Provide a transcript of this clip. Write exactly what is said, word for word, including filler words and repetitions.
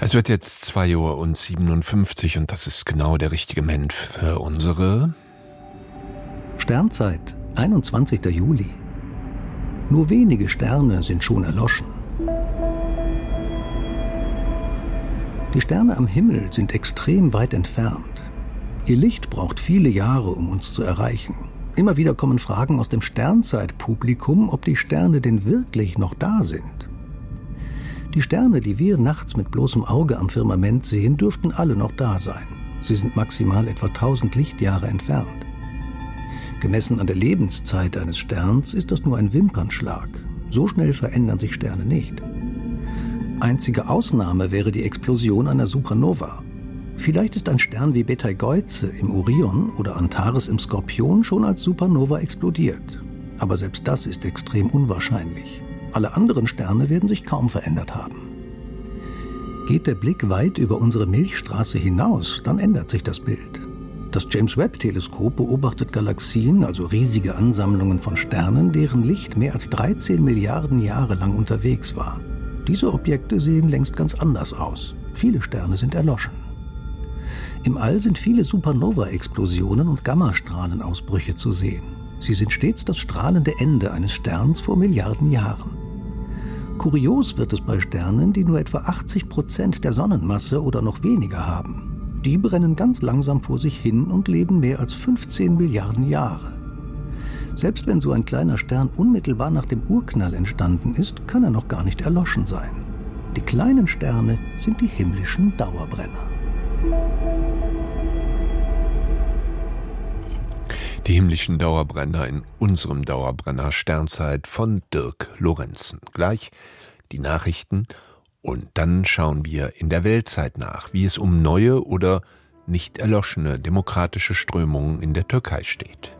Es wird jetzt zwei Uhr und siebenundfünfzig und das ist genau der richtige Moment für unsere Sternzeit, einundzwanzigster Juli. Nur wenige Sterne sind schon erloschen. Die Sterne am Himmel sind extrem weit entfernt. Ihr Licht braucht viele Jahre, um uns zu erreichen. Immer wieder kommen Fragen aus dem Sternzeitpublikum, ob die Sterne denn wirklich noch da sind. Die Sterne, die wir nachts mit bloßem Auge am Firmament sehen, dürften alle noch da sein. Sie sind maximal etwa tausend Lichtjahre entfernt. Gemessen an der Lebenszeit eines Sterns ist das nur ein Wimpernschlag. So schnell verändern sich Sterne nicht. Einzige Ausnahme wäre die Explosion einer Supernova. Vielleicht ist ein Stern wie Betelgeuse im Orion oder Antares im Skorpion schon als Supernova explodiert. Aber selbst das ist extrem unwahrscheinlich. Alle anderen Sterne werden sich kaum verändert haben. Geht der Blick weit über unsere Milchstraße hinaus, dann ändert sich das Bild. Das James-Webb-Teleskop beobachtet Galaxien, also riesige Ansammlungen von Sternen, deren Licht mehr als dreizehn Milliarden Jahre lang unterwegs war. Diese Objekte sehen längst ganz anders aus. Viele Sterne sind erloschen. Im All sind viele Supernova-Explosionen und Gammastrahlenausbrüche zu sehen. Sie sind stets das strahlende Ende eines Sterns vor Milliarden Jahren. Kurios wird es bei Sternen, die nur etwa achtzig Prozent der Sonnenmasse oder noch weniger haben. Die brennen ganz langsam vor sich hin und leben mehr als fünfzehn Milliarden Jahre. Selbst wenn so ein kleiner Stern unmittelbar nach dem Urknall entstanden ist, kann er noch gar nicht erloschen sein. Die kleinen Sterne sind die himmlischen Dauerbrenner. Die himmlischen Dauerbrenner in unserem Dauerbrenner Sternzeit von Dirk Lorenzen. Gleich die Nachrichten und dann schauen wir in der Weltzeit nach, wie es um neue oder nicht erloschene demokratische Strömungen in der Türkei steht.